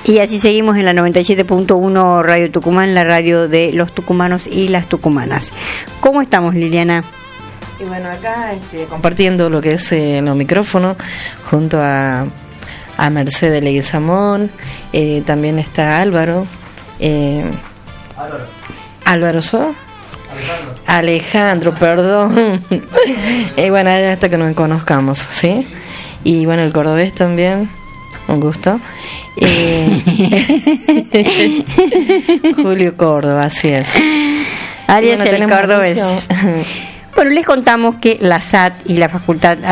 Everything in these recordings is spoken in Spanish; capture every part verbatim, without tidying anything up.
Y así seguimos en la noventa y siete punto uno Radio Tucumán, la radio de los tucumanos y las tucumanas. ¿Cómo estamos, Liliana? Y bueno, acá este, compartiendo lo que es eh, los micrófonos junto a, a Mercedes Leguizamón, eh, también está Álvaro. Eh, Álvaro. Álvaro ¿so? Alejandro. Alejandro, perdón. Y bueno, hasta que nos conozcamos, ¿sí? Y bueno, el cordobés también, un gusto. Eh, Julio Córdoba, así es. Alias bueno, el cordobés. Bueno, les contamos que la S A T y la Facultad de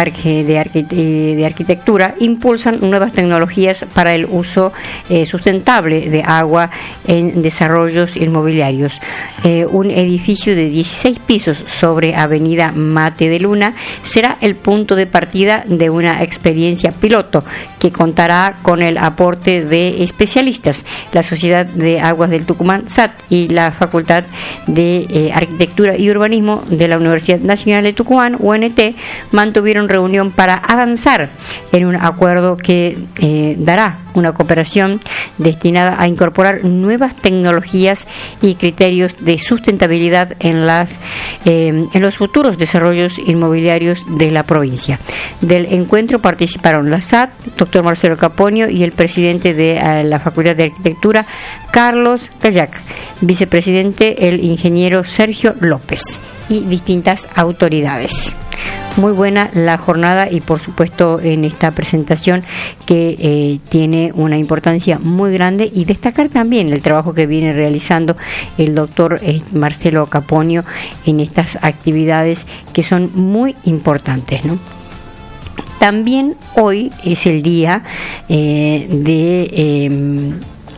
Arquitectura impulsan nuevas tecnologías para el uso eh, sustentable de agua en desarrollos inmobiliarios. Eh, un edificio de dieciséis pisos sobre Avenida Mate de Luna será el punto de partida de una experiencia piloto que contará con el aporte de especialistas. La Sociedad de Aguas del Tucumán, S A T, y la Facultad de eh, Arquitectura y Urbanismo de la Universidad Nacional de Tucumán, U N T, mantuvieron reunión para avanzar en un acuerdo que eh, dará una cooperación destinada a incorporar nuevas tecnologías y criterios de sustentabilidad en las eh, en los futuros desarrollos inmobiliarios de la provincia. Del encuentro participaron la S A T, doctor Marcelo Caponio, y el presidente de eh, la Facultad de Arquitectura, Carlos Gallac, vicepresidente, el ingeniero Sergio López, y distintas autoridades. Muy buena la jornada y por supuesto en esta presentación que eh, tiene una importancia muy grande, y destacar también el trabajo que viene realizando el doctor eh, Marcelo Caponio en estas actividades que son muy importantes, ¿no? También hoy es el día eh, de eh,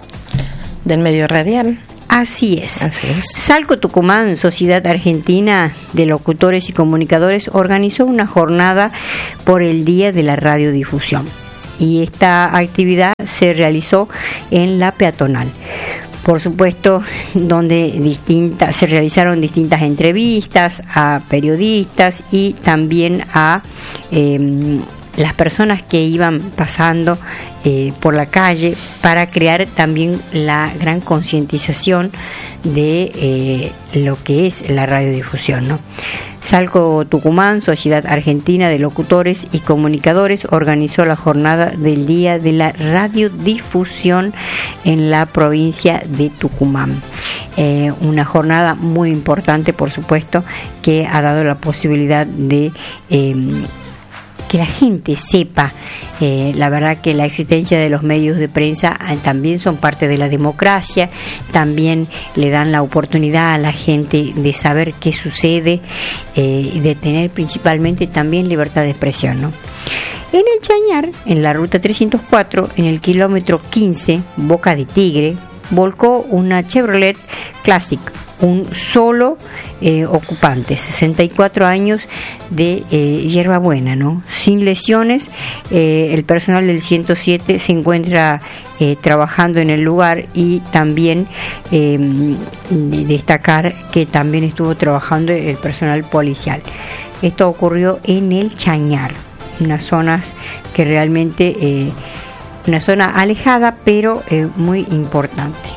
del medio radial. Así es. Así es. Salco Tucumán, Sociedad Argentina de Locutores y Comunicadores, organizó una jornada por el Día de la Radiodifusión, y esta actividad se realizó en la peatonal. Por supuesto, donde distintas se realizaron distintas entrevistas a periodistas y también a eh, las personas que iban pasando eh, por la calle, para crear también la gran concientización de eh, lo que es la radiodifusión, ¿no? Salco Tucumán, Sociedad Argentina de Locutores y Comunicadores, organizó la jornada del Día de la Radiodifusión en la provincia de Tucumán. Eh, una jornada muy importante, por supuesto, que ha dado la posibilidad de eh, que la gente sepa. Eh, la verdad que la existencia de los medios de prensa eh, también son parte de la democracia, también le dan la oportunidad a la gente de saber qué sucede eh, y de tener principalmente también libertad de expresión, ¿no? En el Chañar, en la ruta trescientos cuatro, en el kilómetro quince, Boca de Tigre, volcó una Chevrolet Classic, un solo eh, ocupante, sesenta y cuatro años, de eh, hierbabuena, ¿no? Sin lesiones. Eh, el personal del ciento siete se encuentra eh, trabajando en el lugar, y también eh, destacar que también estuvo trabajando el personal policial. Esto ocurrió en el Chañar, unas zonas que realmente eh, una zona alejada, pero eh, muy importante.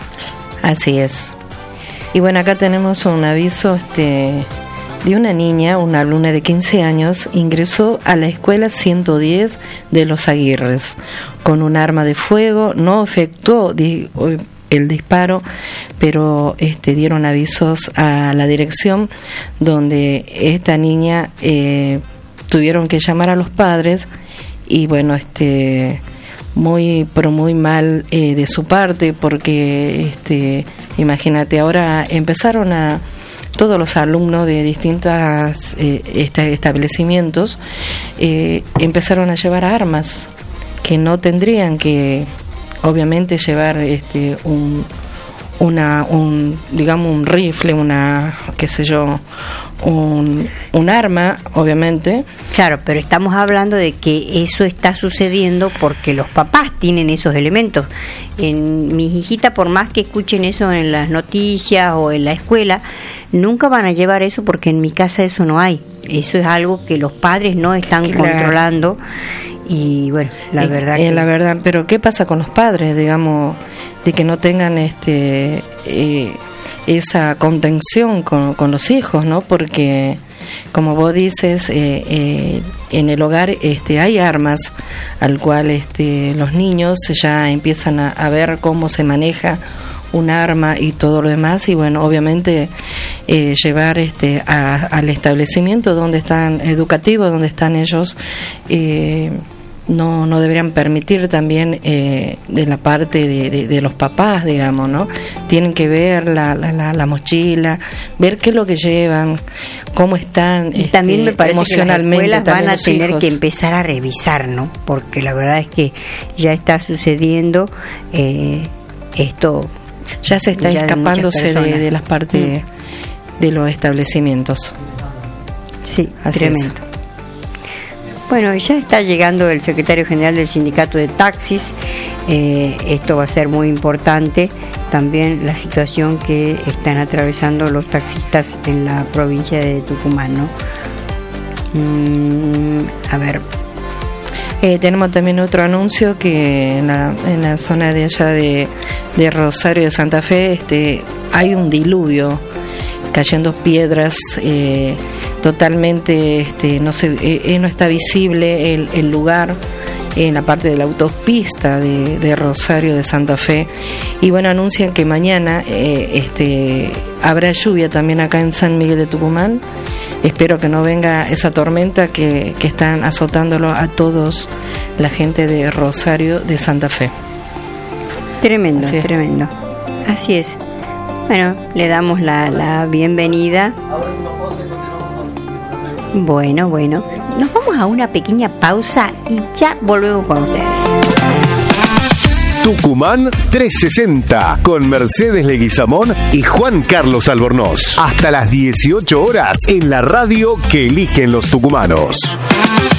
Así es. Y bueno, acá tenemos un aviso este, de una niña, una alumna de quince años, ingresó a la escuela ciento diez de Los Aguirres con un arma de fuego. No efectuó di, el disparo, pero este, dieron avisos a la dirección, donde esta niña eh, tuvieron que llamar a los padres, y bueno, este muy pero muy mal eh, de su parte, porque este imagínate, ahora empezaron a todos los alumnos de distintos eh, establecimientos eh, empezaron a llevar armas que no tendrían que, obviamente, llevar este un una un digamos un rifle, una qué sé yo, un un arma, obviamente. Claro, pero estamos hablando de que eso está sucediendo porque los papás tienen esos elementos. En mis hijitas, por más que escuchen eso en las noticias o en la escuela, nunca van a llevar eso, porque en mi casa eso no hay. Eso es algo que los padres no están claro. controlando, y bueno, la y, verdad eh, que... la verdad, pero ¿qué pasa con los padres, digamos, de que no tengan este eh, esa contención con, con los hijos, ¿no? Porque como vos dices, eh, eh, en el hogar este hay armas al cual este los niños ya empiezan a, a ver cómo se maneja un arma y todo lo demás, y bueno, obviamente eh, llevar este a, al establecimiento donde están educativo, donde están ellos, eh, no no deberían permitir también eh, de la parte de, de, de los papás, digamos, ¿no? Tienen que ver la, la, la, la mochila, ver qué es lo que llevan, cómo están, y este, también me parece emocionalmente, que las escuelas van a tener hijos. que empezar a revisar, ¿no? Porque la verdad es que ya está sucediendo eh, esto, ya se está ya de escapándose de, de, de las partes mm. de los establecimientos. Sí, así tremendo. Es. Bueno, ya está llegando el secretario general del sindicato de taxis. Eh, esto va a ser muy importante. También la situación que están atravesando los taxistas en la provincia de Tucumán, ¿no? Mm, a ver. Eh, tenemos también otro anuncio que en la, en la zona de allá de, de Rosario de Santa Fe este, hay un diluvio, cayendo piedras, eh, totalmente este, no se eh, no está visible el, el lugar en la parte de la autopista de, de Rosario de Santa Fe, y bueno, anuncian que mañana eh, este habrá lluvia también acá en San Miguel de Tucumán. Espero que no venga esa tormenta que, que están azotándolo a todos la gente de Rosario de Santa Fe. Tremendo, Así tremendo. Así es. Bueno, le damos la, la bienvenida. Bueno, bueno. Nos vamos a una pequeña pausa y ya volvemos con ustedes. Tucumán trescientos sesenta con Mercedes Leguizamón y Juan Carlos Albornoz. Hasta las dieciocho horas en la radio que eligen los tucumanos.